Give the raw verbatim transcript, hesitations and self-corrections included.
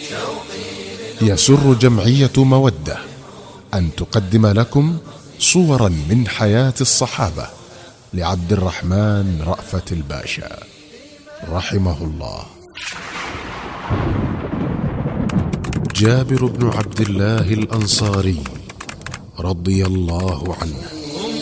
يسر جمعية مودة أن تقدم لكم صورا من حياة الصحابة لعبد الرحمن رأفت الباشا رحمه الله. جابر بن عبد الله الأنصاري رضي الله عنه